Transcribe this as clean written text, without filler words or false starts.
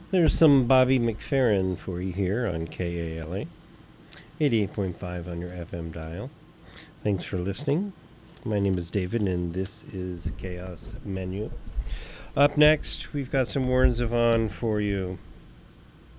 There's some Bobby McFerrin for you here on KALA, 88.5 on your FM dial. Thanks for listening. My name is David, and this is Chaos Menu. Up next, we've got some Warren Zevon for you.